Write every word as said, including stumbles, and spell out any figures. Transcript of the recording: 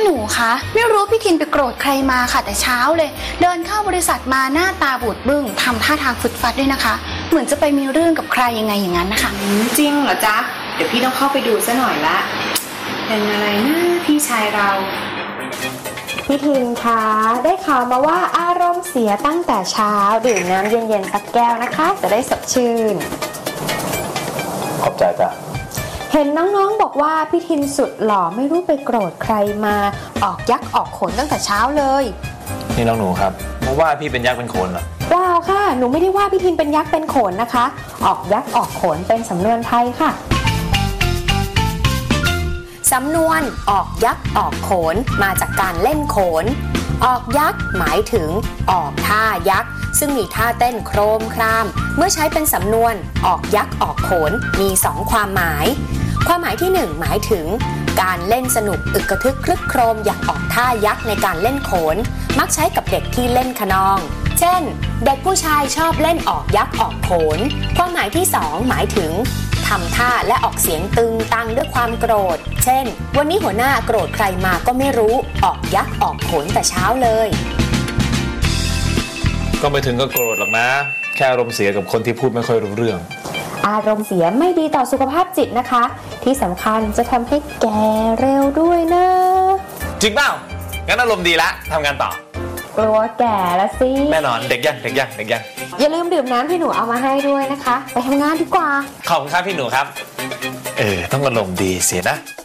นูคะไม่รู้พี่ทินไปโกรธใครมาค่ะแต่เช้าเลยเดินเข้าบริษัทมาหน้าตาบูดบึ้งทำท่าทางฟึดฟัดด้วยนะคะเหมือนจะไปมีเรื่องกับใครยังไงอย่างนั้นนะคะจริงเหรอจ๊ะเดี๋ยวพี่ต้องเข้าไปดูซะหน่อยละเป็นอะไรนะพี่ชายเราพี่ทินคะได้ข่าวมาว่าอารมณ์เสียตั้งแต่เช้าดื่มน้ำเย็นๆสักแก้วนะคะจะได้สดชื่นขอบใจจ้ะเห็นน้องๆบอกว่าพี่ทินสุดหล่อไม่รู้ไปโกรธใครมาออกยักษ์ออกขนตั้งแต่เช้าเลยนี่น้องหนูครับเพราะว่าพี่เป็นยักษ์เป็นโขนเหรอเปล่าค่ะหนูไม่ได้ว่าพี่ทินเป็นยักษ์เป็นโขนนะคะออกยักษ์ออกขนเป็นสำนวนไทยค่ะสำนวนออกยักษ์ออกโขนมาจากการเล่นโขนออกยักษ์หมายถึงออกท่ายักษ์ซึ่งมีท่าเต้นโครมครามเมื่อใช้เป็นสำนวนออกยักษ์ออกโขนมีสองความหมายความหมายที่หนึ่งหมายถึงการเล่นสนุกอึกกระทึกคลึกโครมอย่างออกท่ายักษ์ในการเล่นโขนมักใช้กับเด็กที่เล่นคะนองเช่นเด็กผู้ชายชอบเล่นออกยักษ์ออกโขนความหมายที่สองหมายถึงทำท่าและออกเสียงตึงตังด้วยความโกรธเช่นวันนี้หัวหน้าโกรธใครมาก็ไม่รู้ออกยักษ์ออกโขนแต่เช้าเลยก็ไม่ถึงก็โกรธหรอกนะแค่อารมณ์เสียกับคนที่พูดไม่ค่อยรู้เรื่องอารมณ์เสียไม่ดีต่อสุขภาพจิตนะคะที่สำคัญจะทำให้แก่เร็วด้วยนะจริงเปล่างั้นอารมณ์ดีละทำงานต่อกลัวแก่ละสิแน่นอนเด็กยังเด็กยังเด็กยังอย่าลืมดื่มน้ำที่หนูเอามาให้ด้วยนะคะไปทำงานดีกว่าขอบคุณครับพี่หนูครับเออต้องอารมณ์ดีเสียนะ